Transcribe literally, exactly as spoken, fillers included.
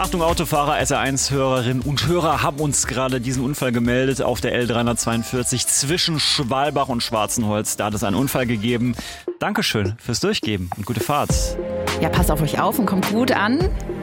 Achtung, Autofahrer, S R eins Hörerinnen und Hörer haben uns gerade diesen Unfall gemeldet auf der L dreihundertzweiundvierzig zwischen Schwalbach und Schwarzenholz. Da hat es einen Unfall gegeben. Dankeschön fürs Durchgeben und gute Fahrt. Ja, passt auf euch auf und kommt gut an.